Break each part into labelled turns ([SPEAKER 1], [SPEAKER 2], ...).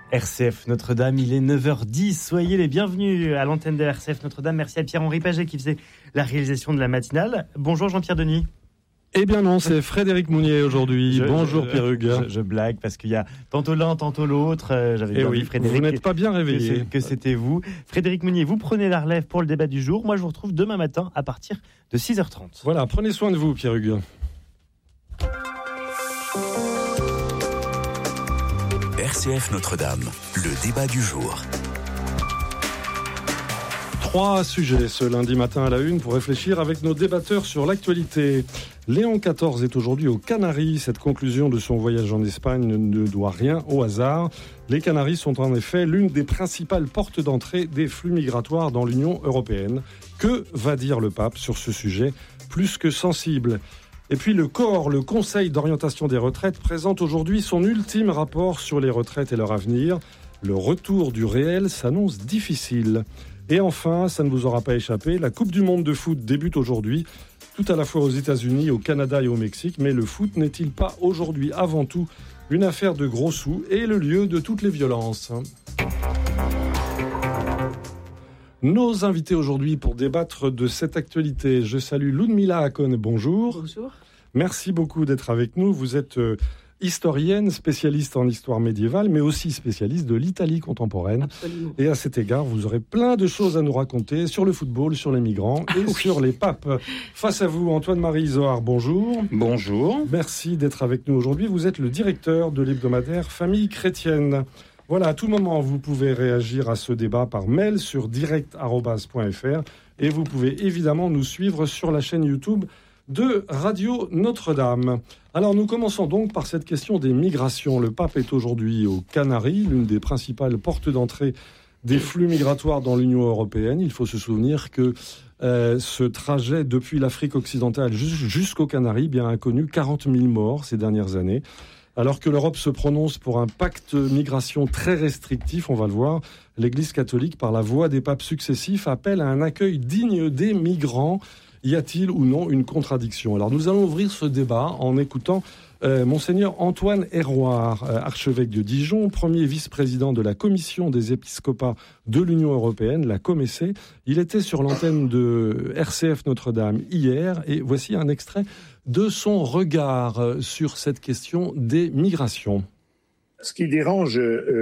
[SPEAKER 1] RCF Notre-Dame, il est 9h10. Soyez les bienvenus à l'antenne de RCF Notre-Dame. Merci à Pierre-Henri Paget qui faisait la réalisation de la matinale. Bonjour Jean-Pierre Denis.
[SPEAKER 2] Eh bien non, c'est Frédéric Mounier aujourd'hui. Bonjour Pierre Hugues.
[SPEAKER 1] Je blague parce qu'il y a tantôt l'un, tantôt l'autre. J'avais bien vu Frédéric.
[SPEAKER 2] Vous n'êtes pas bien réveillé.
[SPEAKER 1] Que c'était vous. Frédéric Mounier, vous prenez la relève pour le débat du jour. Moi, je vous retrouve demain matin à partir de 6h30.
[SPEAKER 2] Voilà, prenez soin de vous Pierre Hugues.
[SPEAKER 3] RCF Notre-Dame, le débat du jour.
[SPEAKER 2] 3 sujets ce lundi matin à la une pour réfléchir avec nos débatteurs sur l'actualité. Léon XIV est aujourd'hui aux Canaries. Cette conclusion de son voyage en Espagne ne doit rien au hasard. Les Canaries sont en effet l'une des principales portes d'entrée des flux migratoires dans l'Union européenne. Que va dire le pape sur ce sujet plus que sensible ? Et puis le COR, le Conseil d'orientation des retraites, présente aujourd'hui son ultime rapport sur les retraites et leur avenir. Le retour du réel s'annonce difficile. Et enfin, ça ne vous aura pas échappé, la Coupe du Monde de foot débute aujourd'hui, tout à la fois aux États-Unis, au Canada et au Mexique. Mais le foot n'est-il pas aujourd'hui avant tout une affaire de gros sous et le lieu de toutes les violences ? Nos invités aujourd'hui pour débattre de cette actualité. Je salue Ludmila Akon, bonjour.
[SPEAKER 4] Bonjour.
[SPEAKER 2] Merci beaucoup d'être avec nous. Vous êtes historienne, spécialiste en histoire médiévale, mais aussi spécialiste de l'Italie contemporaine.
[SPEAKER 4] Absolument.
[SPEAKER 2] Et à cet égard, vous aurez plein de choses à nous raconter sur le football, sur les migrants et sur les papes. Face à vous, Antoine-Marie Isoard, bonjour.
[SPEAKER 5] Bonjour.
[SPEAKER 2] Merci d'être avec nous aujourd'hui. Vous êtes le directeur de l'hebdomadaire Famille chrétienne. Voilà, à tout moment, vous pouvez réagir à ce débat par mail sur direct@fr et vous pouvez évidemment nous suivre sur la chaîne YouTube de Radio Notre-Dame. Alors, nous commençons donc par cette question des migrations. Le pape est aujourd'hui aux Canaries, l'une des principales portes d'entrée des flux migratoires dans l'Union européenne. Il faut se souvenir que ce trajet depuis l'Afrique occidentale jusqu'aux Canaries a connu 40 000 morts ces dernières années. Alors que l'Europe se prononce pour un pacte migration très restrictif, on va le voir, l'Église catholique, par la voix des papes successifs, appelle à un accueil digne des migrants. Y a-t-il ou non une contradiction ? Alors nous allons ouvrir ce débat en écoutant Monseigneur Antoine Héroard, archevêque de Dijon, premier vice-président de la Commission des épiscopats de l'Union européenne, la COMECE. Il était sur l'antenne de RCF Notre-Dame hier et voici un extrait de son regard sur cette question des migrations.
[SPEAKER 6] Ce qui dérange,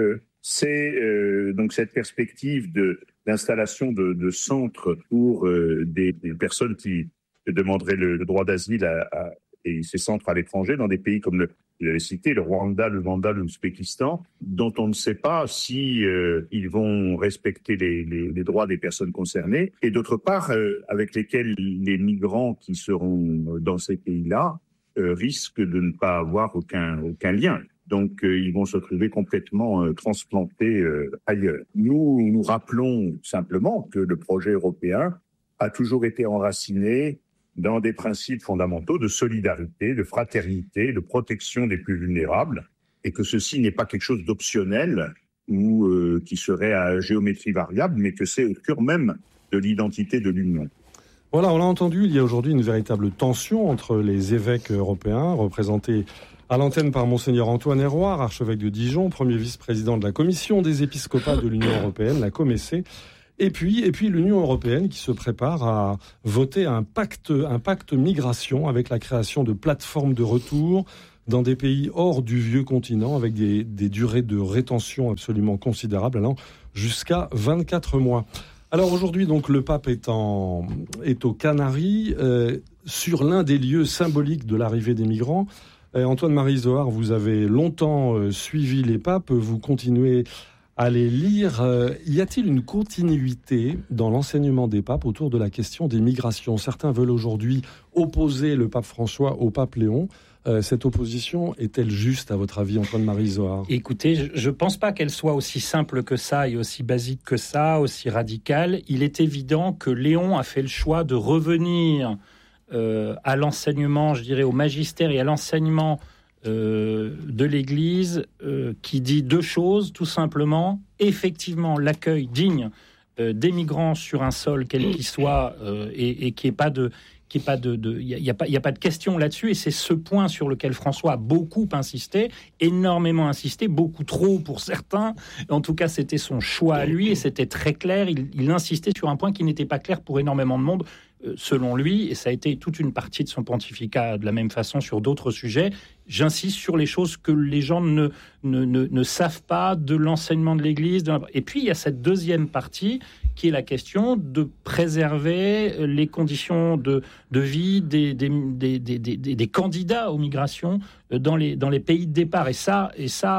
[SPEAKER 6] c'est donc cette perspective d'installation de centres pour des personnes qui demanderaient le droit d'asile et ces centres à l'étranger dans des pays comme vous l'avez cité, le Rwanda, l'Ouzbékistan, dont on ne sait pas si ils vont respecter les droits des personnes concernées, et d'autre part, avec lesquels les migrants qui seront dans ces pays-là risquent de ne pas avoir aucun lien. Donc, ils vont se trouver complètement transplantés ailleurs. Nous rappelons simplement que le projet européen a toujours été enraciné dans des principes fondamentaux de solidarité, de fraternité, de protection des plus vulnérables, et que ceci n'est pas quelque chose d'optionnel ou qui serait à géométrie variable, mais que c'est au cœur même de l'identité de l'Union.
[SPEAKER 2] Voilà, on l'a entendu, il y a aujourd'hui une véritable tension entre les évêques européens, représentés à l'antenne par Monseigneur Antoine Héroard, archevêque de Dijon, premier vice-président de la Commission des épiscopats de l'Union européenne, la COMECE, et puis l'Union européenne qui se prépare à voter un pacte migration avec la création de plateformes de retour dans des pays hors du vieux continent avec des durées de rétention absolument considérables, allant jusqu'à 24 mois. Alors aujourd'hui, donc, le pape est aux Canaries, sur l'un des lieux symboliques de l'arrivée des migrants. Antoine-Marie Isoard, vous avez longtemps suivi les papes, vous continuez à les lire. Y a-t-il une continuité dans l'enseignement des papes autour de la question des migrations ? Certains veulent aujourd'hui opposer le pape François au pape Léon. Cette opposition est-elle juste, à votre avis, Antoine-Marie Isoard ?
[SPEAKER 5] Écoutez, je ne pense pas qu'elle soit aussi simple que ça et aussi basique que ça, aussi radicale. Il est évident que Léon a fait le choix de revenir à l'enseignement, je dirais au magistère et à l'enseignement de l'Église qui dit deux choses, tout simplement. Effectivement, l'accueil digne des migrants sur un sol, quel qu'il soit, et qu'il n'y ait qu'il n'y ait pas de question là-dessus. Et c'est ce point sur lequel François a beaucoup insisté, énormément insisté, beaucoup trop pour certains. En tout cas, c'était son choix à lui et c'était très clair. Il insistait sur un point qui n'était pas clair pour énormément de monde, selon lui, et ça a été toute une partie de son pontificat de la même façon sur d'autres sujets. J'insiste sur les choses que les gens ne savent pas de l'enseignement de l'Église. Et puis, il y a cette deuxième partie qui est la question de préserver les conditions de vie des candidats aux migrations dans les pays de départ. Et ça,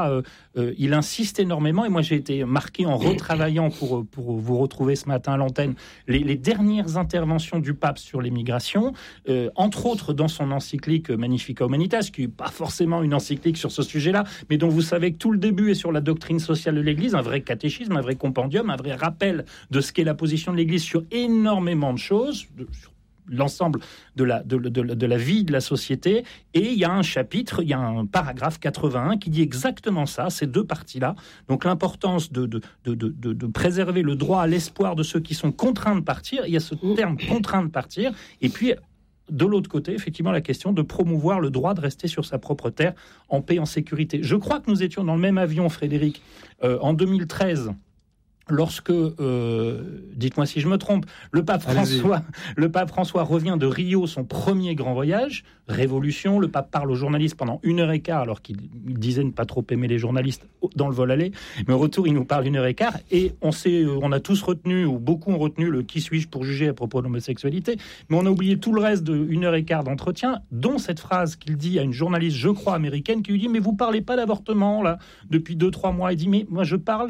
[SPEAKER 5] il insiste énormément. Et moi, j'ai été marqué en retravaillant pour vous retrouver ce matin à l'antenne les dernières interventions du pape sur les migrations, entre autres dans son encyclique Magnificat Humanitas, qui n'est pas forcément une encyclique sur ce sujet-là, mais dont vous savez que tout le début est sur la doctrine sociale de l'Église, un vrai catéchisme, un vrai compendium, un vrai rappel de ce qu'est la position de l'Église sur énormément de choses, sur l'ensemble de la vie de la société. Et il y a un chapitre, il y a un paragraphe 81 qui dit exactement ça, ces deux parties-là. Donc l'importance de préserver le droit à l'espoir de ceux qui sont contraints de partir. Il y a ce terme contraint de partir. Et puis, de l'autre côté, effectivement, la question de promouvoir le droit de rester sur sa propre terre en paix, en sécurité. Je crois que nous étions dans le même avion, Frédéric, en 2013, lorsque, dites-moi si je me trompe, le pape François revient de Rio, son premier grand voyage, Révolution. Le pape parle aux journalistes pendant 1h15, alors qu'il disait ne pas trop aimer les journalistes dans le vol aller. Mais au retour, il nous parle 1h15. Et on a tous retenu, ou beaucoup ont retenu, le qui suis-je pour juger à propos de l'homosexualité. Mais on a oublié tout le reste de 1h15 d'entretien, dont cette phrase qu'il dit à une journaliste, je crois, américaine, qui lui dit « Mais vous parlez pas d'avortement, là, depuis 2-3 mois ?» Il dit « Mais moi, je parle...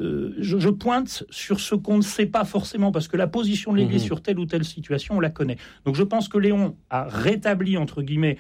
[SPEAKER 5] Je pointe sur ce qu'on ne sait pas forcément, parce que la position de l'Église sur telle ou telle situation, on la connaît. Donc je pense que Léon a rétabli, entre guillemets,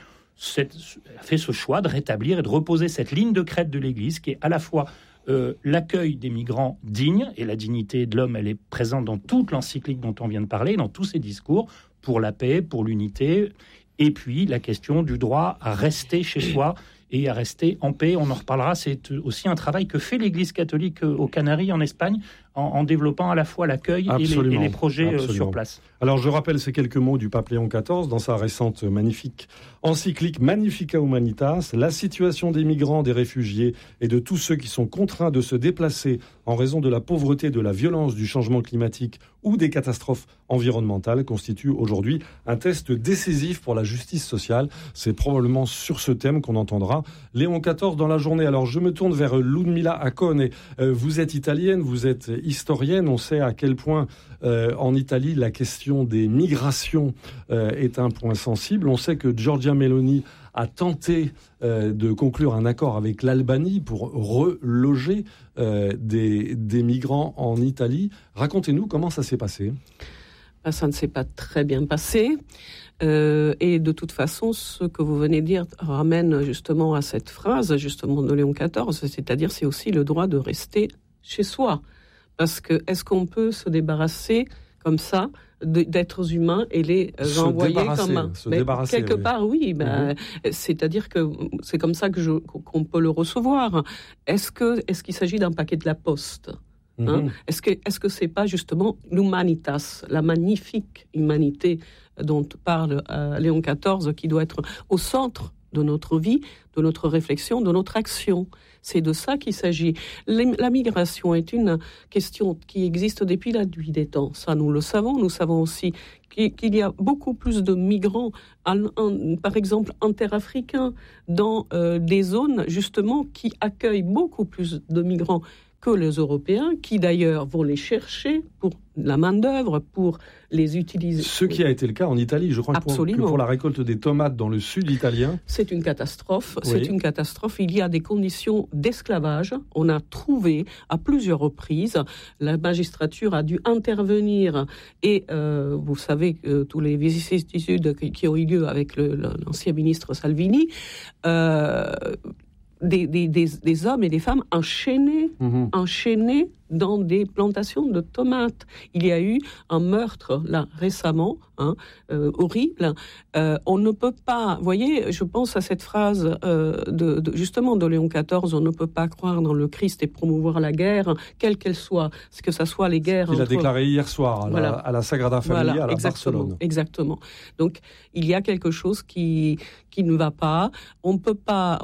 [SPEAKER 5] a fait ce choix de rétablir et de reposer cette ligne de crête de l'Église, qui est à la fois l'accueil des migrants dignes, et la dignité de l'homme, elle est présente dans toute l'encyclique dont on vient de parler, dans tous ses discours, pour la paix, pour l'unité, et puis la question du droit à rester chez soi, et à rester en paix. On en reparlera. C'est aussi un travail que fait l'Église catholique aux Canaries, en Espagne, en développant à la fois l'accueil et les projets sur place.
[SPEAKER 2] Alors, je rappelle ces quelques mots du pape Léon XIV dans sa récente magnifique encyclique Magnificat Humanitas. La situation des migrants, des réfugiés et de tous ceux qui sont contraints de se déplacer en raison de la pauvreté, de la violence, du changement climatique ou des catastrophes environnementales constitue aujourd'hui un test décisif pour la justice sociale. C'est probablement sur ce thème qu'on entendra Léon XIV dans la journée. Alors, je me tourne vers Ludmila Accone. Vous êtes italienne, vous êtes historienne. On sait à quel point en Italie la question des migrations est un point sensible. On sait que Giorgia Meloni a tenté de conclure un accord avec l'Albanie pour reloger des migrants en Italie. Racontez-nous comment ça s'est passé.
[SPEAKER 4] Ça ne s'est pas très bien passé. Et de toute façon, ce que vous venez de dire ramène justement à cette phrase justement de Léon XIV, c'est-à-dire c'est aussi le droit de rester chez soi. Parce que est-ce qu'on peut se débarrasser comme ça d'êtres humains et les envoyer comme un... quelque part, oui. C'est-à-dire que c'est comme ça qu'on peut le recevoir. Est-ce qu'il s'agit d'un paquet de la poste ? Est-ce que c'est pas justement l'humanitas, la magnifique humanité dont parle Léon XIV, qui doit être au centre de notre vie, de notre réflexion, de notre action? C'est de ça qu'il s'agit. La migration est une question qui existe depuis la nuit des temps. Ça, nous le savons. Nous savons aussi qu'il y a beaucoup plus de migrants, par exemple interafricains, dans des zones justement qui accueillent beaucoup plus de migrants que les Européens, qui d'ailleurs vont les chercher pour la main-d'œuvre, pour les utiliser.
[SPEAKER 2] Ce qui a été le cas en Italie, je crois que pour la récolte des tomates dans le sud italien.
[SPEAKER 4] C'est une catastrophe. Oui. C'est une catastrophe. Il y a des conditions d'esclavage. On a trouvé à plusieurs reprises. La magistrature a dû intervenir. Et vous savez que tous les vicissitudes qui ont eu lieu avec l'ancien ministre Salvini, des hommes et des femmes enchaînés dans des plantations de tomates. Il y a eu un meurtre, là, récemment, horrible. On ne peut pas, vous voyez, je pense à cette phrase justement de Léon XIV, on ne peut pas croire dans le Christ et promouvoir la guerre, quelle qu'elle soit, que ça soit les guerres...
[SPEAKER 2] Il a déclaré hier soir à la Sagrada Familia, à la Barcelone.
[SPEAKER 4] Exactement. Donc, il y a quelque chose qui ne va pas. On peut pas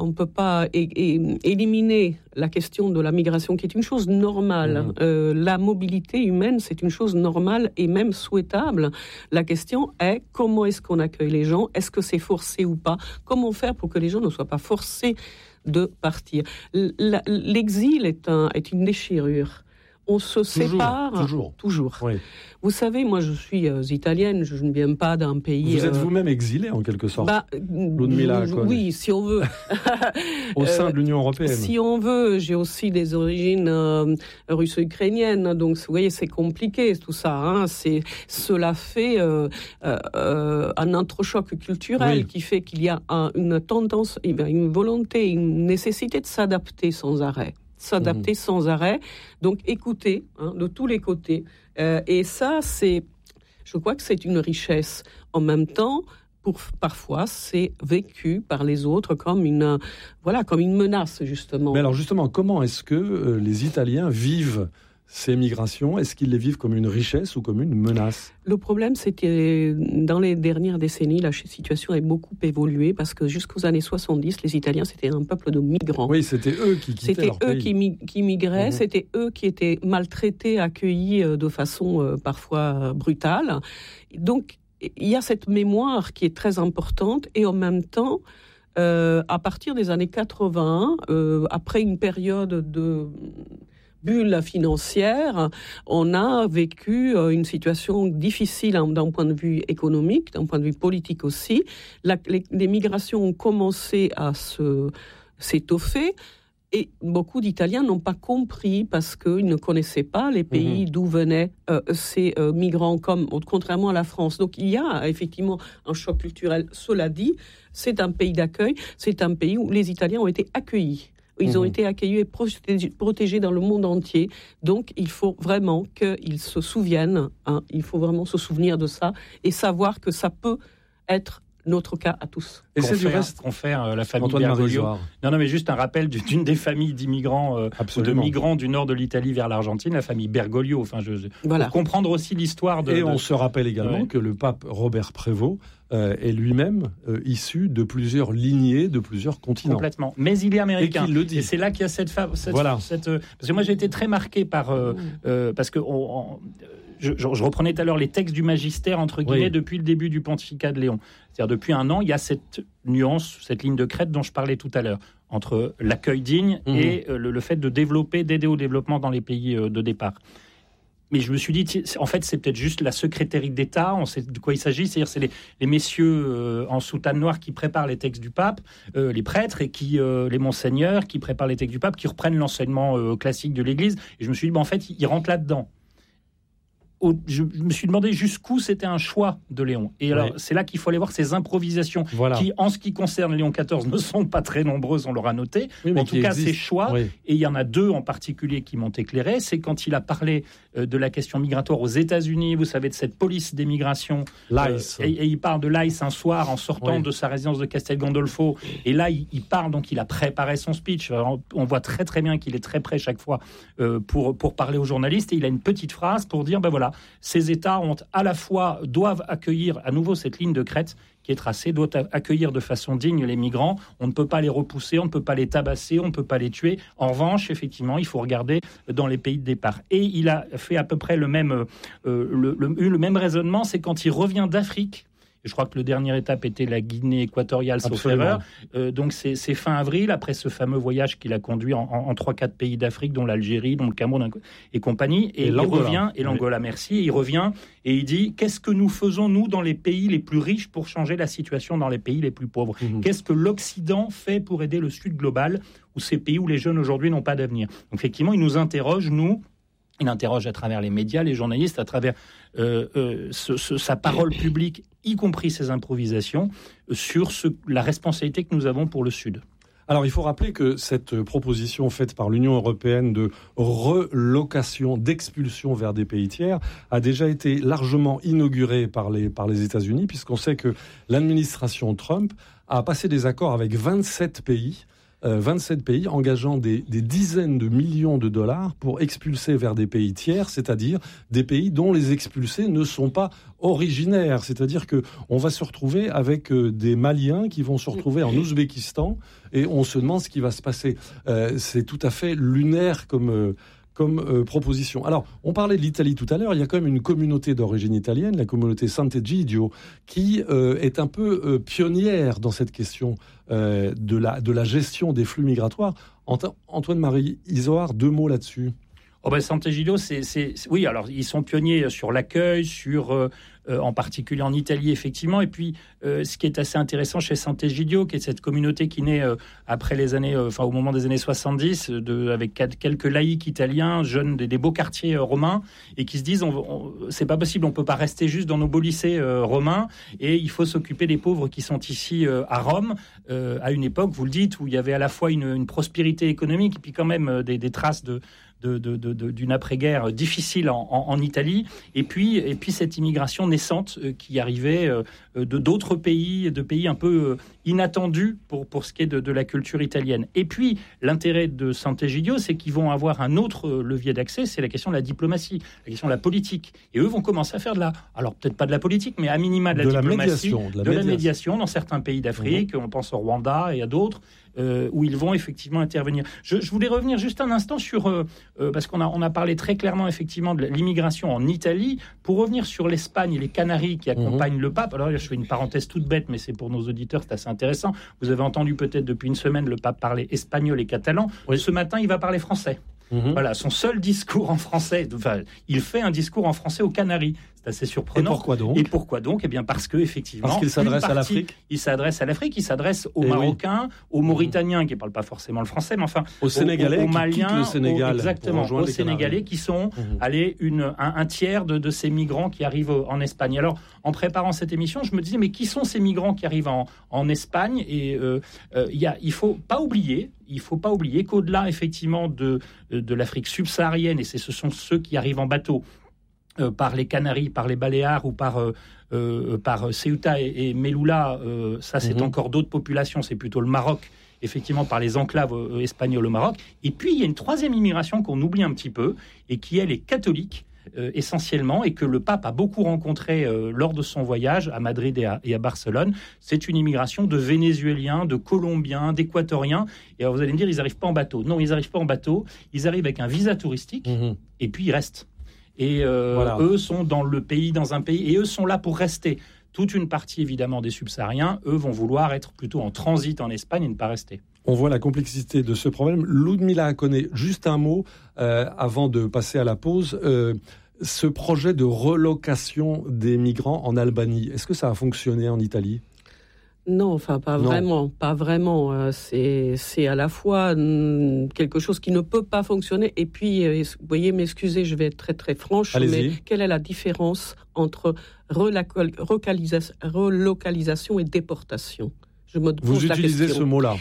[SPEAKER 4] éliminer la question de la migration, qui est une chose normale. La mobilité humaine, c'est une chose normale et même souhaitable. La question est comment est-ce qu'on accueille les gens ? Est-ce que c'est forcé ou pas ? Comment faire pour que les gens ne soient pas forcés de partir ? L'exil est une déchirure. On se sépare toujours.
[SPEAKER 2] Oui.
[SPEAKER 4] Vous savez, moi je suis italienne, je ne viens pas d'un pays...
[SPEAKER 2] Vous êtes vous-même exilée en quelque sorte. Ludmilla Cohn.
[SPEAKER 4] Oui, si on veut.
[SPEAKER 2] Au sein de l'Union européenne.
[SPEAKER 4] Si on veut, j'ai aussi des origines russo-ukrainiennes, donc vous voyez, c'est compliqué tout ça. Cela fait un entrechoc culturel qui fait qu'il y a une tendance, une volonté, une nécessité de s'adapter sans arrêt. Donc écouter de tous les côtés. Et ça, je crois que c'est une richesse. En même temps, parfois, c'est vécu par les autres comme une menace, justement.
[SPEAKER 2] Mais alors justement, comment est-ce que les Italiens vivent ces migrations? Est-ce qu'ils les vivent comme une richesse ou comme une menace?
[SPEAKER 4] Le problème, c'est que dans les dernières décennies, la situation a beaucoup évolué parce que jusqu'aux années 70, les Italiens, c'était un peuple de migrants.
[SPEAKER 2] Oui, c'était eux qui quittaient leur pays.
[SPEAKER 4] C'était eux qui migraient, c'était eux qui étaient maltraités, accueillis de façon parfois brutale. Donc, il y a cette mémoire qui est très importante et en même temps, à partir des années 80, après une période de bulle financière, on a vécu une situation difficile d'un point de vue économique, d'un point de vue politique aussi. Les migrations ont commencé à s'étoffer et beaucoup d'Italiens n'ont pas compris parce qu'ils ne connaissaient pas les pays d'où venaient ces migrants, contrairement à la France. Donc il y a effectivement un choc culturel. Cela dit, c'est un pays d'accueil, c'est un pays où les Italiens ont été accueillis. Ils ont été accueillis et protégés dans le monde entier. Donc, il faut vraiment qu'ils se souviennent. Il faut vraiment se souvenir de ça et savoir que ça peut être notre cas à tous.
[SPEAKER 5] Et c'est du reste confère la famille Bergoglio. Non, mais juste un rappel d'une des familles d'immigrants, de migrants du nord de l'Italie vers l'Argentine, la famille Bergoglio. Enfin, pour comprendre aussi l'histoire de...
[SPEAKER 2] Et on se rappelle également que le pape Robert Prévost est lui-même issu de plusieurs lignées, de plusieurs continents.
[SPEAKER 5] Complètement. Mais il est américain.
[SPEAKER 2] Et qu'il le dit.
[SPEAKER 5] Et c'est là qu'il y a cette parce que moi, j'ai été très marqué par... parce que... Je reprenais tout à l'heure les textes du magistère, entre guillemets, depuis le début du pontificat de Léon. C'est-à-dire, depuis un an, il y a cette nuance, cette ligne de crête dont je parlais tout à l'heure, entre l'accueil digne et le fait d'aider au développement dans les pays de départ. Mais je me suis dit, en fait, c'est peut-être juste la secrétaire d'État, on sait de quoi il s'agit, c'est-à-dire c'est les messieurs en soutane noire qui préparent les textes du pape, les prêtres, et les monseigneurs qui préparent les textes du pape, qui reprennent l'enseignement classique de l'Église. Et je me suis dit, en fait, ils rentrent là-dedans. Je me suis demandé jusqu'où c'était un choix de Léon. Et alors, c'est là qu'il faut aller voir ces improvisations qui, en ce qui concerne Léon XIV, ne sont pas très nombreuses, on l'aura noté. En tout cas, ces choix, et il y en a deux en particulier qui m'ont éclairé, c'est quand il a parlé de la question migratoire aux États-Unis, vous savez, de cette police des migrations.
[SPEAKER 2] l'ICE.
[SPEAKER 5] Et il parle de l'ICE un soir en sortant de sa résidence de Castel Gandolfo. Et là, il parle, donc il a préparé son speech. Alors, on voit très très bien qu'il est très prêt chaque fois pour parler aux journalistes. Et il a une petite phrase pour dire, ces États doivent accueillir à nouveau cette ligne de crête qui est tracée, doivent accueillir de façon digne les migrants. On ne peut pas les repousser, on ne peut pas les tabasser, on ne peut pas les tuer. En revanche, effectivement, il faut regarder dans les pays de départ. Et il a fait à peu près le même raisonnement, c'est quand il revient d'Afrique. Je crois que le dernière étape était la Guinée équatoriale, sauf erreur. Donc c'est fin avril, après ce fameux voyage qu'il a conduit en 3-4 pays d'Afrique, dont l'Algérie, dont le Cameroun et compagnie. Et il revient, et l'Angola, merci. Et il revient et il dit, qu'est-ce que nous faisons, nous, dans les pays les plus riches pour changer la situation dans les pays les plus pauvres ? Qu'est-ce que l'Occident fait pour aider le Sud global, ou ces pays où les jeunes aujourd'hui n'ont pas d'avenir ? Donc effectivement, il nous interroge, il interroge à travers les médias, les journalistes, à travers sa parole publique, y compris ses improvisations, sur la responsabilité que nous avons pour le Sud.
[SPEAKER 2] Alors, il faut rappeler que cette proposition faite par l'Union européenne de relocation, d'expulsion vers des pays tiers, a déjà été largement inaugurée par les États-Unis, puisqu'on sait que l'administration Trump a passé des accords avec 27 pays engageant des dizaines de millions de dollars pour expulser vers des pays tiers, c'est-à-dire des pays dont les expulsés ne sont pas originaires. C'est-à-dire qu'on va se retrouver avec des Maliens qui vont se retrouver en Ouzbékistan et on se demande ce qui va se passer. C'est tout à fait lunaire comme proposition. Alors, on parlait de l'Italie tout à l'heure, il y a quand même une communauté d'origine italienne, la communauté Sant'Egidio, qui est un peu pionnière dans cette question de la gestion des flux migratoires. Antoine-Marie Isoard, 2 mots là-dessus.
[SPEAKER 5] Sant'Egidio, oui, alors ils sont pionniers sur l'accueil, en particulier en Italie, effectivement. Et puis, ce qui est assez intéressant chez Sant'Egidio, qui est cette communauté qui naît après les années, au moment des années 70, avec quelques laïcs italiens, jeunes des beaux quartiers romains, et qui se disent, c'est pas possible, on peut pas rester juste dans nos beaux lycées romains, et il faut s'occuper des pauvres qui sont ici à Rome, à une époque, vous le dites, où il y avait à la fois une prospérité économique, et puis quand même des traces d'une après-guerre difficile en Italie, et puis cette immigration naissante qui arrivait d'autres pays, de pays un peu inattendus pour ce qui est de la culture italienne. Et puis l'intérêt de Sant'Egidio, c'est qu'ils vont avoir un autre levier d'accès, c'est la question de la diplomatie, la question de la politique. Et eux vont commencer à faire alors peut-être pas de la politique, mais à minima de la diplomatie, de la médiation dans certains pays d'Afrique, on pense au Rwanda et à d'autres, où ils vont effectivement intervenir. Je voulais revenir juste un instant sur, parce qu'on a parlé très clairement effectivement de l'immigration en Italie, pour revenir sur l'Espagne et les Canaries qui accompagnent le pape. Alors je fais une parenthèse toute bête, mais c'est pour nos auditeurs, c'est assez intéressant. Vous avez entendu peut-être depuis une semaine le pape parler espagnol et catalan. Oui. Ce matin, il va parler français. Voilà, son seul discours en français. Enfin, il fait un discours en français aux Canaries. C'est assez surprenant.
[SPEAKER 2] Et pourquoi donc ?
[SPEAKER 5] Eh bien, parce que effectivement,
[SPEAKER 2] parce qu'il s'adresse à l'Afrique.
[SPEAKER 5] Il s'adresse à l'Afrique. Il s'adresse aux Marocains, aux Mauritaniens qui parlent pas forcément le français, mais enfin
[SPEAKER 2] aux Sénégalais,
[SPEAKER 5] aux Maliens,
[SPEAKER 2] le Sénégal,
[SPEAKER 5] aux Sénégalais qui sont un tiers de ces migrants qui arrivent en Espagne. Alors, en préparant cette émission, je me disais, mais qui sont ces migrants qui arrivent en Espagne ? Et il faut pas oublier qu'au-delà effectivement de l'Afrique subsaharienne, et ce sont ceux qui arrivent en bateau par les Canaries, par les Baléares ou par Ceuta et Melilla, ça c'est encore d'autres populations, c'est plutôt le Maroc, effectivement par les enclaves espagnoles au Maroc. Et puis il y a une troisième immigration qu'on oublie un petit peu, et qui elle est catholique, essentiellement, et que le pape a beaucoup rencontré lors de son voyage à Madrid et à Barcelone. C'est une immigration de Vénézuéliens, de Colombiens, d'Équatoriens. Et alors vous allez me dire, ils n'arrivent pas en bateau. Non, ils n'arrivent pas en bateau. Ils arrivent avec un visa touristique et puis ils restent. Et eux sont dans un pays, et eux sont là pour rester. Toute une partie, évidemment, des subsahariens, eux, vont vouloir être plutôt en transit en Espagne et ne pas rester.
[SPEAKER 2] On voit la complexité de ce problème. Ludmila Hakone, juste un mot avant de passer à la pause. Ce projet de relocation des migrants en Albanie, est-ce que ça a fonctionné en Italie ?
[SPEAKER 4] Non, enfin pas vraiment. C'est à la fois quelque chose qui ne peut pas fonctionner. Et puis, vous voyez, m'excusez, je vais être très très franche,
[SPEAKER 2] allez-y.
[SPEAKER 4] Mais quelle est la différence entre relocalisation et déportation ?
[SPEAKER 2] Vous utilisez ce mot-là.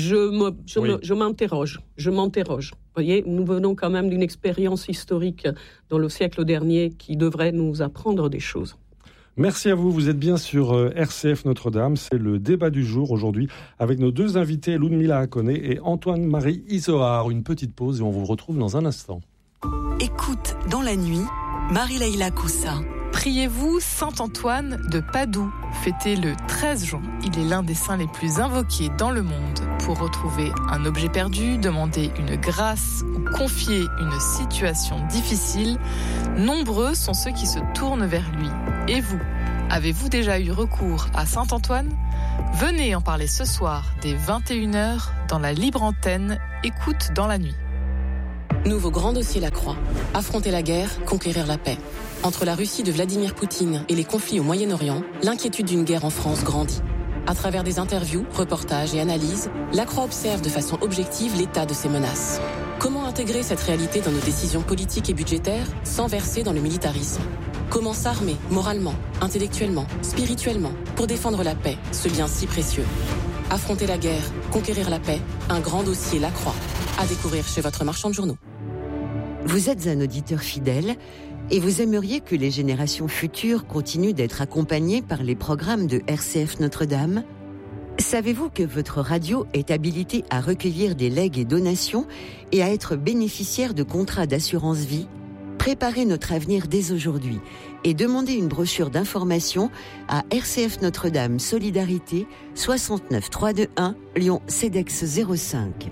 [SPEAKER 4] Je m'interroge. Vous voyez, nous venons quand même d'une expérience historique dans le siècle dernier qui devrait nous apprendre des choses.
[SPEAKER 2] Merci à vous, vous êtes bien sur RCF Notre-Dame. C'est le débat du jour aujourd'hui avec nos 2 invités, Ludmila Hakone et Antoine-Marie Isoard. Une petite pause et on vous retrouve dans un instant.
[SPEAKER 7] Écoute dans la nuit, Marie-Laïla Coussa.
[SPEAKER 8] Priez-vous Saint-Antoine de Padoue, fêté le 13 juin. Il est l'un des saints les plus invoqués dans le monde. Pour retrouver un objet perdu, demander une grâce ou confier une situation difficile, nombreux sont ceux qui se tournent vers lui. Et vous, avez-vous déjà eu recours à Saint-Antoine ? Venez en parler ce soir dès 21h dans la libre antenne Écoute dans la nuit.
[SPEAKER 9] Nouveau grand dossier Lacroix. Affronter la guerre, conquérir la paix. Entre la Russie de Vladimir Poutine et les conflits au Moyen-Orient, l'inquiétude d'une guerre en France grandit. À travers des interviews, reportages et analyses, Lacroix observe de façon objective l'état de ces menaces. Comment intégrer cette réalité dans nos décisions politiques et budgétaires sans verser dans le militarisme ? Comment s'armer moralement, intellectuellement, spirituellement pour défendre la paix, ce bien si précieux ? Affronter la guerre, conquérir la paix, un grand dossier Lacroix. À découvrir chez votre marchand de journaux.
[SPEAKER 10] Vous êtes un auditeur fidèle et vous aimeriez que les générations futures continuent d'être accompagnées par les programmes de RCF Notre-Dame ? Savez-vous que votre radio est habilitée à recueillir des legs et donations et à être bénéficiaire de contrats d'assurance vie ? Préparez notre avenir dès aujourd'hui et demandez une brochure d'information à RCF Notre-Dame Solidarité 69 321 Lyon CEDEX 05.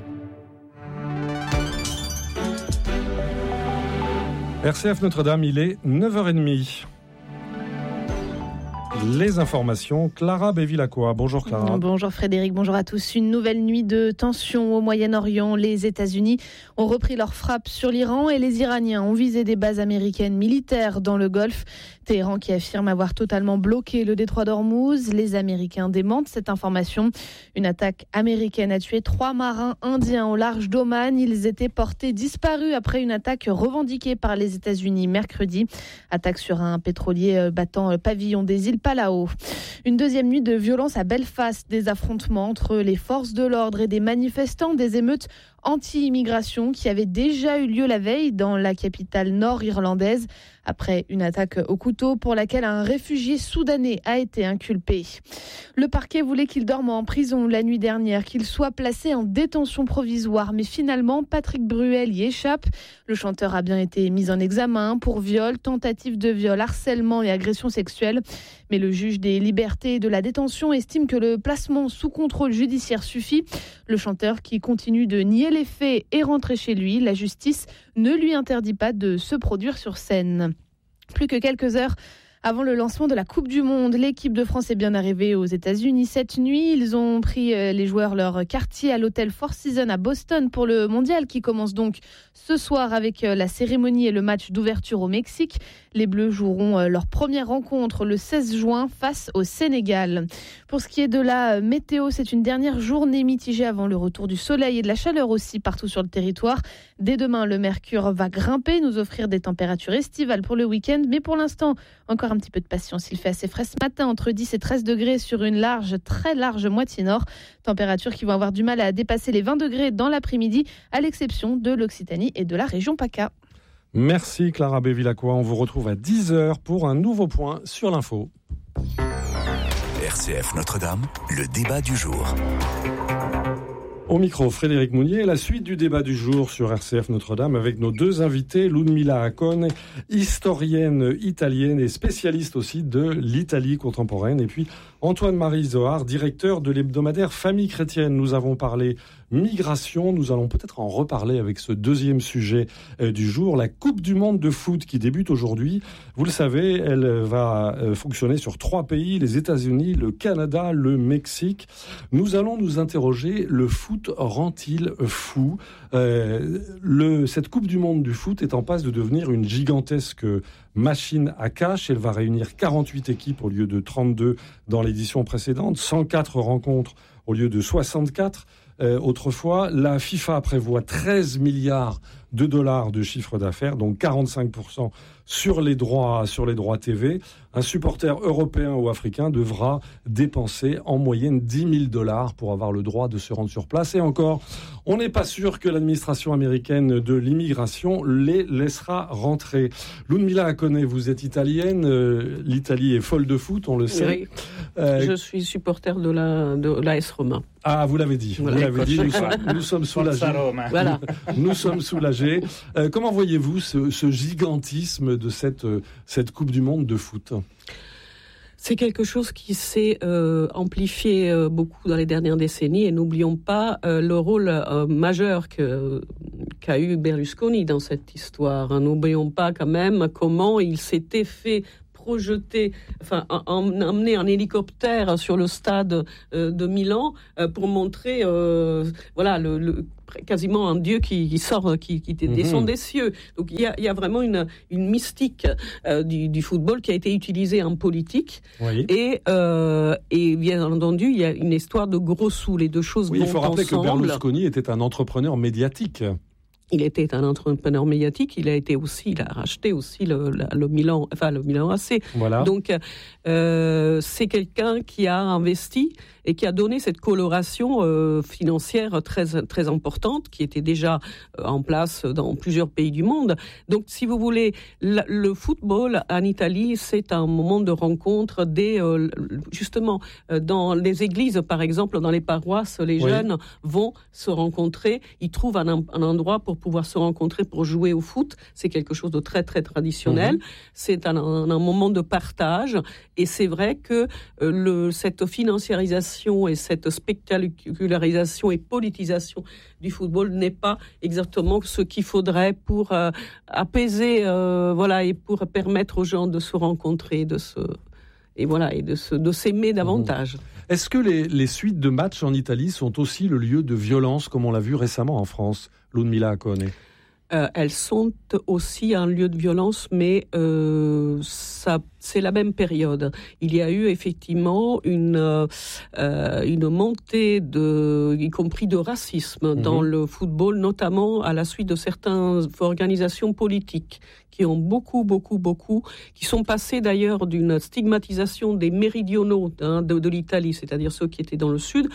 [SPEAKER 2] RCF Notre-Dame, il est 9h30. Les informations, Clara Bévilacqua. Bonjour Clara.
[SPEAKER 11] Bonjour Frédéric, bonjour à tous. Une nouvelle nuit de tension au Moyen-Orient. Les États-Unis ont repris leur frappe sur l'Iran et les Iraniens ont visé des bases américaines militaires dans le Golfe. Téhéran qui affirme avoir totalement bloqué le détroit d'Ormuz. Les Américains démentent cette information. Une attaque américaine a tué 3 marins indiens au large d'Oman. Ils étaient portés disparus après une attaque revendiquée par les États-Unis mercredi. Attaque sur un pétrolier battant le pavillon des îles Palau. Une deuxième nuit de violence à Belfast. Des affrontements entre les forces de l'ordre et des manifestants. Des émeutes anti-immigration qui avaient déjà eu lieu la veille dans la capitale nord-irlandaise après une attaque au couteau pour laquelle un réfugié soudanais a été inculpé. Le parquet voulait qu'il dorme en prison la nuit dernière, qu'il soit placé en détention provisoire, mais finalement Patrick Bruel y échappe. Le chanteur a bien été mis en examen pour viol, tentative de viol, harcèlement et agression sexuelle. Mais le juge des libertés et de la détention estime que le placement sous contrôle judiciaire suffit. Le chanteur qui continue de nier les faits est rentré chez lui. La justice ne lui interdit pas de se produire sur scène. Plus que quelques heures avant le lancement de la Coupe du Monde, l'équipe de France est bien arrivée aux États-Unis cette nuit. Ils ont pris les joueurs leur quartier à l'hôtel Four Seasons à Boston pour le mondial qui commence donc ce soir avec la cérémonie et le match d'ouverture au Mexique. Les Bleus joueront leur première rencontre le 16 juin face au Sénégal. Pour ce qui est de la météo, c'est une dernière journée mitigée avant le retour du soleil et de la chaleur aussi partout sur le territoire. Dès demain, le mercure va grimper, nous offrir des températures estivales pour le week-end. Mais pour l'instant, encore un petit peu de patience. Il fait assez frais ce matin, entre 10 et 13 degrés sur une très large moitié nord. Températures qui vont avoir du mal à dépasser les 20 degrés dans l'après-midi, à l'exception de l'Occitanie et de la région PACA.
[SPEAKER 2] Merci Clara Bévilacqua. On vous retrouve à 10h pour un nouveau point sur l'info.
[SPEAKER 3] RCF Notre-Dame, le débat du jour.
[SPEAKER 2] Au micro, Frédéric Mounier, la suite du débat du jour sur RCF Notre-Dame avec nos deux invités, Ludmilla Acone, historienne italienne et spécialiste aussi de l'Italie contemporaine, et puis Antoine-Marie Zohar, directeur de l'hebdomadaire Famille Chrétienne. Nous avons parlé migration, nous allons peut-être en reparler avec ce deuxième sujet du jour, la Coupe du Monde de foot qui débute aujourd'hui. Vous le savez, elle va fonctionner sur 3 pays, les États-Unis, le Canada, le Mexique. Nous allons nous interroger, le foot rend-il fou ? Cette Coupe du Monde du foot est en passe de devenir une gigantesque machine à cash. Elle va réunir 48 équipes au lieu de 32 dans l'édition précédente, 104 rencontres au lieu de 64. Autrefois, la FIFA prévoit 13 milliards de dollars de chiffre d'affaires, donc 45% sur les droits TV. Un supporter européen ou africain devra dépenser en moyenne 10 000 dollars pour avoir le droit de se rendre sur place. Et encore, on n'est pas sûr que l'administration américaine de l'immigration les laissera rentrer. Ludmilla Acone, vous êtes italienne. L'Italie est folle de foot, on le sait.
[SPEAKER 4] Oui. Je suis supporter de l'AS Roma.
[SPEAKER 2] Ah, vous l'avez dit.
[SPEAKER 4] Voilà,
[SPEAKER 2] vous l'avez dit. Nous sommes soulagés.
[SPEAKER 4] Voilà.
[SPEAKER 2] Nous sommes soulagés. Comment voyez-vous ce gigantisme de cette Coupe du Monde de foot ?
[SPEAKER 4] C'est quelque chose qui s'est amplifié beaucoup dans les dernières décennies et n'oublions pas le rôle majeur qu'a eu Berlusconi dans cette histoire. N'oublions pas quand même comment il s'était fait emmener en hélicoptère sur le stade de Milan pour montrer quasiment un dieu qui descend des cieux. Donc il y a vraiment une mystique du football qui a été utilisée en politique.
[SPEAKER 2] Oui.
[SPEAKER 4] Et bien entendu, il y a une histoire de gros sous. Les deux choses vont ensemble.
[SPEAKER 2] Il faut rappeler que Berlusconi était un entrepreneur médiatique.
[SPEAKER 4] Il était un entrepreneur médiatique. Il a racheté aussi le Milan AC.
[SPEAKER 2] Voilà.
[SPEAKER 4] Donc c'est quelqu'un qui a investi et qui a donné cette coloration financière très, très importante, qui était déjà en place dans plusieurs pays du monde. Donc, si vous voulez, le football en Italie, c'est un moment de rencontre justement, dans les églises, par exemple, dans les paroisses, les jeunes vont se rencontrer, ils trouvent un endroit pour pouvoir se rencontrer, pour jouer au foot. C'est quelque chose de très, très traditionnel. C'est un moment de partage, et c'est vrai que cette financiarisation et cette spectacularisation et politisation du football n'est pas exactement ce qu'il faudrait pour apaiser, et pour permettre aux gens de se rencontrer, de s'aimer davantage.
[SPEAKER 2] Est-ce que les suites de matchs en Italie sont aussi le lieu de violence, comme on l'a vu récemment en France, Ludmilla Acone?
[SPEAKER 4] Elles sont aussi un lieu de violence, mais c'est la même période. Il y a eu effectivement une montée y compris de racisme dans le football, notamment à la suite de certaines organisations politiques qui ont beaucoup, qui sont passées d'ailleurs d'une stigmatisation des méridionaux de l'Italie, c'est-à-dire ceux qui étaient dans le sud,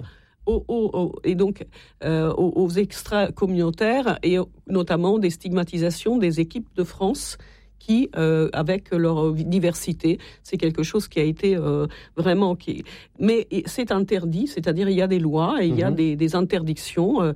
[SPEAKER 4] aux extra-communautaires, et notamment des stigmatisations des équipes de France qui, avec leur diversité, c'est quelque chose qui a été vraiment... Mais c'est interdit, c'est-à-dire il y a des lois et il y a des interdictions,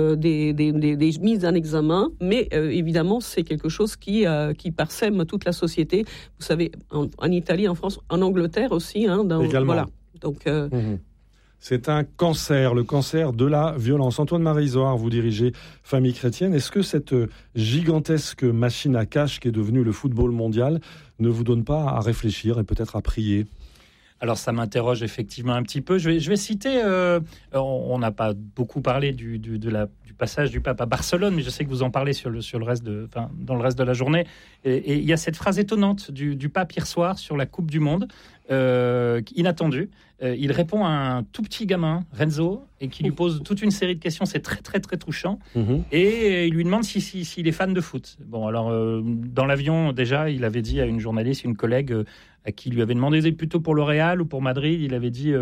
[SPEAKER 4] des mises en examen, mais évidemment c'est quelque chose qui parsème toute la société. Vous savez, en Italie, en France, en Angleterre aussi.
[SPEAKER 2] Également.
[SPEAKER 4] Voilà. Donc...
[SPEAKER 2] C'est un cancer, le cancer de la violence. Antoine-Marie Isoard, vous dirigez Famille Chrétienne. Est-ce que cette gigantesque machine à cash qui est devenue le football mondial ne vous donne pas à réfléchir et peut-être à prier ?
[SPEAKER 5] Alors ça m'interroge effectivement un petit peu. Je vais citer, on n'a pas beaucoup parlé du passage du pape à Barcelone, mais je sais que vous en parlez dans le reste de la journée. Et il y a cette phrase étonnante du pape hier soir sur la Coupe du Monde, inattendue. Il répond à un tout petit gamin, Renzo, et qui lui pose toute une série de questions. C'est très, très, très touchant. Et il lui demande s'il est fan de foot. Bon, alors, dans l'avion, déjà, il avait dit à une journaliste, une collègue, à qui lui avait demandé plutôt pour le Real ou pour Madrid. Il avait dit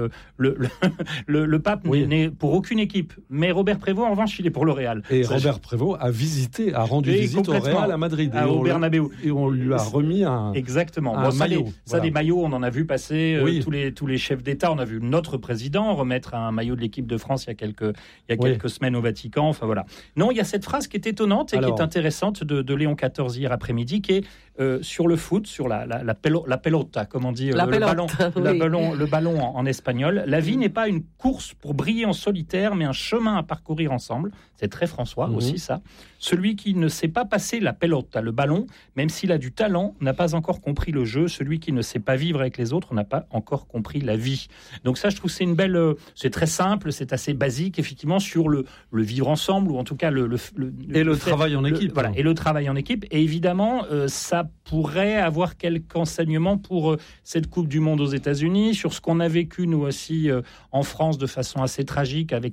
[SPEAKER 5] le pape n'est pour aucune équipe. Mais Robert Prévost, en revanche, il est pour le Real.
[SPEAKER 2] Et Robert Prévost a rendu visite au Real à Madrid.
[SPEAKER 5] Au Bernabéu.
[SPEAKER 2] Et on lui a remis un
[SPEAKER 5] maillot.
[SPEAKER 2] Voilà.
[SPEAKER 5] Des maillots, on en a vu passer tous les chefs d'État. On a vu notre président remettre un maillot de l'équipe de France il y a quelques semaines au Vatican. Enfin voilà. Non, il y a cette phrase qui est étonnante et qui est intéressante de Léon XIV hier après-midi, qui est sur le foot, sur la pelota, comme on dit, le ballon en espagnol. La vie n'est pas une course pour briller en solitaire, mais un chemin à parcourir ensemble. C'est très François aussi, ça. Celui qui ne sait pas passer la pelota, le ballon, même s'il a du talent, n'a pas encore compris le jeu. Celui qui ne sait pas vivre avec les autres n'a pas encore compris la vie. Donc ça, je trouve que c'est une belle... c'est très simple, c'est assez basique, effectivement, sur le vivre ensemble, ou en tout cas le
[SPEAKER 2] travail en équipe.
[SPEAKER 5] Et le travail en équipe. Et évidemment, ça pourrait avoir quelques enseignements pour cette Coupe du Monde aux États-Unis, sur ce qu'on a vécu, nous aussi, en France, de façon assez tragique, avec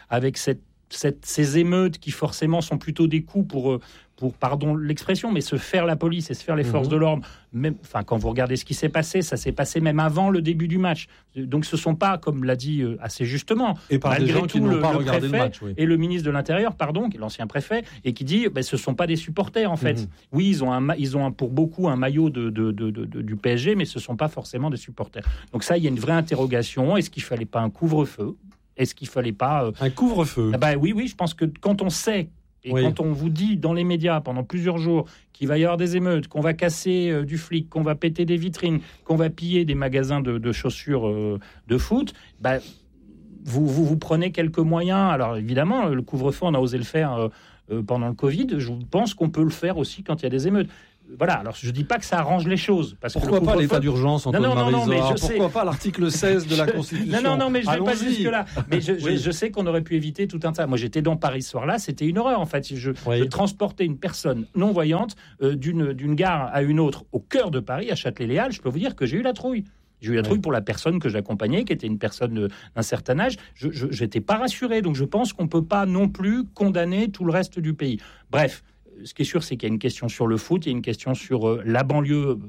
[SPEAKER 5] ces émeutes qui forcément sont plutôt des coups pour pardon l'expression, mais se faire la police et se faire les forces de l'ordre. Même, quand vous regardez ce qui s'est passé, ça s'est passé même avant le début du match. Donc ce ne sont pas, comme l'a dit assez justement,
[SPEAKER 2] et par des gens qui n'ont pas regardé le match.
[SPEAKER 5] Et le ministre de l'Intérieur, qui est l'ancien préfet, et qui dit ce ne sont pas des supporters en fait. Oui, ils ont pour beaucoup un maillot du PSG, mais ce ne sont pas forcément des supporters. Donc ça, il y a une vraie interrogation. Est-ce qu'il ne fallait pas un couvre-feu ? Est-ce qu'il ne fallait pas...
[SPEAKER 2] Un couvre-feu ?
[SPEAKER 5] Oui, je pense que quand on sait, et quand on vous dit dans les médias pendant plusieurs jours qu'il va y avoir des émeutes, qu'on va casser du flic, qu'on va péter des vitrines, qu'on va piller des magasins de chaussures de foot, vous prenez quelques moyens. Alors évidemment, le couvre-feu, on a osé le faire pendant le Covid. Je pense qu'on peut le faire aussi quand il y a des émeutes. Voilà, alors je ne dis pas que ça arrange les choses.
[SPEAKER 2] Pourquoi pas l'état d'urgence, Antoine-Marie Isoard ?
[SPEAKER 5] Pourquoi
[SPEAKER 2] pas l'article 16 de la Constitution ?
[SPEAKER 5] Non, mais je ne vais pas jusque-là. Mais je sais qu'on aurait pu éviter tout un tas. Moi, j'étais dans Paris ce soir-là, c'était une horreur, en fait. Je transportais une personne non-voyante d'une gare à une autre au cœur de Paris, à Châtelet-Les-Halles. Je peux vous dire que j'ai eu la trouille. J'ai eu la trouille pour la personne que j'accompagnais, qui était une personne d'un certain âge. Je n'étais pas rassuré. Donc, je pense qu'on ne peut pas non plus condamner tout le reste du pays. Bref. Ce qui est sûr, c'est qu'il y a une question sur le foot, il y a une question sur la banlieue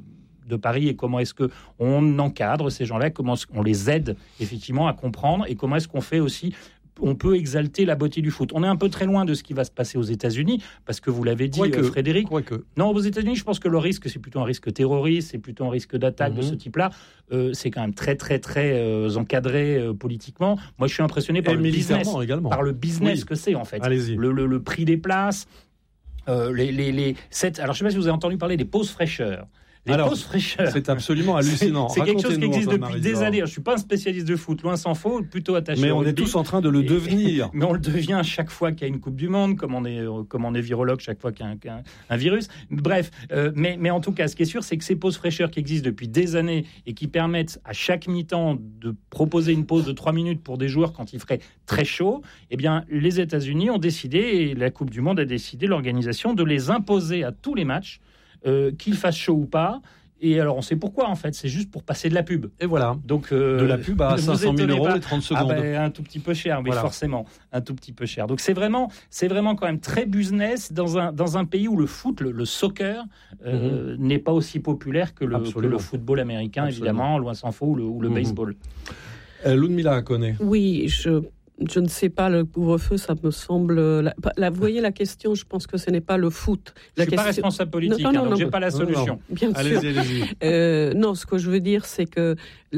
[SPEAKER 5] de Paris et comment est-ce qu'on encadre ces gens-là, comment on les aide effectivement à comprendre et comment est-ce qu'on fait aussi. On peut exalter la beauté du foot. On est un peu très loin de ce qui va se passer aux États-Unis, parce que vous l'avez dit, Frédéric. Non, aux États-Unis, je pense que le risque, c'est plutôt un risque terroriste, c'est plutôt un risque d'attaque de ce type-là. C'est quand même très, très, très encadré politiquement. Moi, je suis impressionné par le business, par le business que c'est en fait.
[SPEAKER 2] Allez-y.
[SPEAKER 5] Le prix des places. Alors, je ne sais pas si vous avez entendu parler des pauses fraîcheurs. Pauses fraîcheurs.
[SPEAKER 2] C'est absolument hallucinant.
[SPEAKER 5] C'est quelque chose qui existe depuis des années. Je ne suis pas un spécialiste de foot, loin s'en faut, plutôt attaché.
[SPEAKER 2] Mais on est tous en train de le devenir.
[SPEAKER 5] Mais on le devient chaque fois qu'il y a une Coupe du Monde, comme on est virologue chaque fois qu'il y a un virus. Bref, mais en tout cas, ce qui est sûr, c'est que ces pauses fraîcheurs qui existent depuis des années et qui permettent à chaque mi-temps de proposer une pause de 3 minutes pour des joueurs quand il ferait très chaud, eh bien, les États-Unis ont décidé, et la Coupe du Monde a décidé, l'organisation, de les imposer à tous les matchs. Qu'il fasse chaud ou pas. Et alors, on sait pourquoi, en fait. C'est juste pour passer de la pub.
[SPEAKER 2] Et voilà.
[SPEAKER 5] Donc,
[SPEAKER 2] de la pub à 500 000 euros les 30 secondes.
[SPEAKER 5] Un tout petit peu cher, oui, forcément. Un tout petit peu cher. Donc, c'est vraiment quand même très business dans un pays où le foot, le soccer, n'est pas aussi populaire que le football américain, évidemment, loin s'en faut, ou le baseball.
[SPEAKER 2] Ludmila connaît.
[SPEAKER 4] Oui, je ne sais pas, le couvre-feu, ça me semble... vous voyez la question, je pense que ce n'est pas le foot.
[SPEAKER 5] Je ne suis pas responsable politique, donc je n'ai pas la solution.
[SPEAKER 4] Bien sûr.
[SPEAKER 2] Allez-y.
[SPEAKER 4] Non, ce que je veux dire, c'est que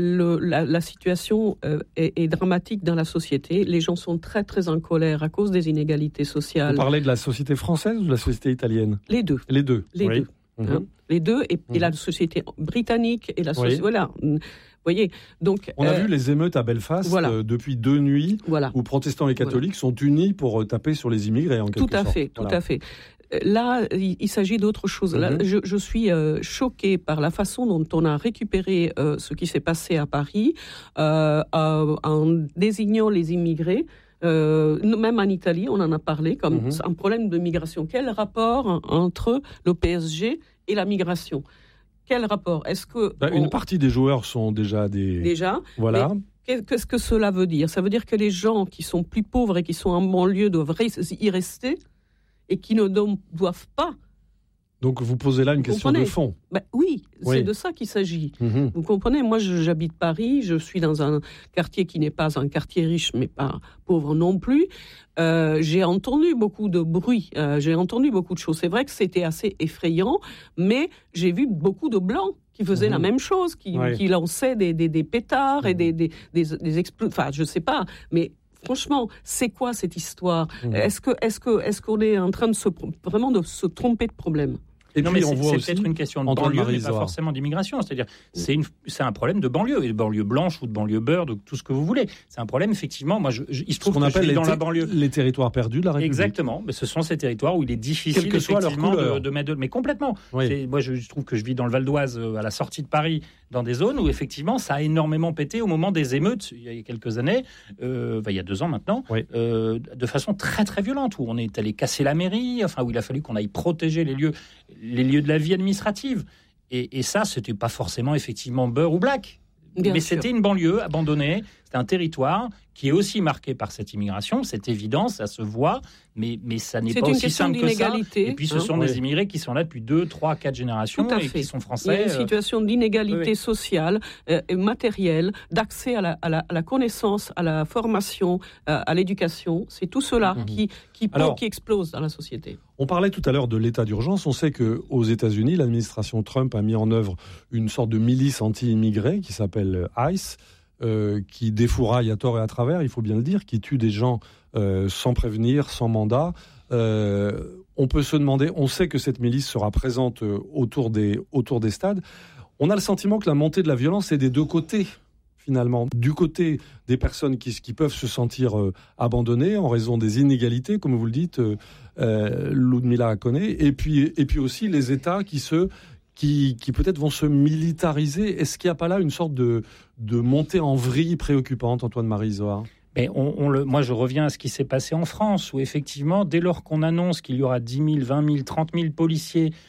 [SPEAKER 4] la situation est dramatique dans la société. Les gens sont très, très en colère à cause des inégalités sociales.
[SPEAKER 2] Vous parlez de la société française ou de la société italienne ?
[SPEAKER 4] Les deux.
[SPEAKER 2] Les deux.
[SPEAKER 4] Les deux, et la société britannique et la société... Voilà. Voyez, donc,
[SPEAKER 2] on a vu les émeutes à Belfast depuis 2 nuits où protestants et catholiques sont unis pour taper sur les immigrés en quelque sorte.
[SPEAKER 4] Tout à fait. Là, il s'agit d'autre chose. Là, je suis choquée par la façon dont on a récupéré ce qui s'est passé à Paris en désignant les immigrés. Même en Italie, on en a parlé comme un problème de migration. Quel rapport entre le PSG et la migration ? Quel rapport ? Est-ce que
[SPEAKER 2] une partie des joueurs sont déjà
[SPEAKER 4] voilà. Qu'est-ce que cela veut dire ? Ça veut dire que les gens qui sont plus pauvres et qui sont en banlieue doivent y rester et qui ne doivent pas. Donc
[SPEAKER 2] vous posez là une question de fond.
[SPEAKER 4] Oui, c'est de ça qu'il s'agit. Vous comprenez ? Moi, j'habite Paris, je suis dans un quartier qui n'est pas un quartier riche, mais pas pauvre non plus. J'ai entendu beaucoup de bruit, j'ai entendu beaucoup de choses. C'est vrai que c'était assez effrayant, mais j'ai vu beaucoup de blancs qui faisaient la même chose, qui lançaient des pétards et des explosions. Enfin, je sais pas, mais... Franchement, c'est quoi cette histoire ? Est-ce qu'on est en train de se tromper de problème ?
[SPEAKER 5] Et puis, c'est peut-être une question de banlieue, mais pas forcément d'immigration. C'est-à-dire, c'est un problème de banlieue, et de banlieue blanche ou de banlieue beurre, de tout ce que vous voulez. C'est un problème, effectivement. Moi, il se trouve que je suis dans la banlieue.
[SPEAKER 2] Les territoires perdus de la République.
[SPEAKER 5] Exactement. Mais ce sont ces territoires où il est difficile, effectivement, de mettre... Mais complètement. Oui. Moi, je trouve que je vis dans le Val d'Oise, à la sortie de Paris, dans des zones où, effectivement, ça a énormément pété au moment des émeutes, il y a quelques années, il y a 2 ans maintenant, de façon très, très violente, où on est allé casser la mairie, où il a fallu qu'on aille protéger les lieux de la vie administrative. Et ça, c'était pas forcément, effectivement, beurre ou black. Mais c'était une banlieue abandonnée, c'était un territoire qui est aussi marqué par cette immigration, c'est évident, ça se voit, mais ça n'est pas aussi simple que ça. Et puis ce sont des immigrés qui sont là depuis 2, 3, 4 générations et qui sont français.
[SPEAKER 4] Il y a une situation d'inégalité sociale et matérielle, d'accès à la connaissance, à la formation, à l'éducation. C'est tout cela qui explose dans la société.
[SPEAKER 2] On parlait tout à l'heure de l'état d'urgence. On sait qu'aux États-Unis, l'administration Trump a mis en œuvre une sorte de milice anti-immigrés qui s'appelle ICE, qui défouraille à tort et à travers, il faut bien le dire, qui tue des gens sans prévenir, sans mandat. On peut se demander, on sait que cette milice sera présente autour des stades. On a le sentiment que la montée de la violence est des deux côtés, finalement. Du côté des personnes qui peuvent se sentir abandonnées en raison des inégalités, comme vous le dites, Ludmila connaît, et puis aussi les États qui peut-être vont se militariser. Est-ce qu'il n'y a pas là une sorte de montée en vrille préoccupante, Antoine-Marie Isoard ?
[SPEAKER 5] Mais moi, je reviens à ce qui s'est passé en France, où effectivement, dès lors qu'on annonce qu'il y aura 10 000, 20 000, 30 000 policiers